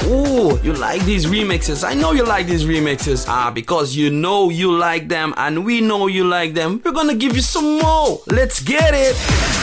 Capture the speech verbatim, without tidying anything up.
Ooh, you like these remixes. I know you like these remixes. Ah, because you know you like them and we know you like them. We're gonna give you some more. Let's get it.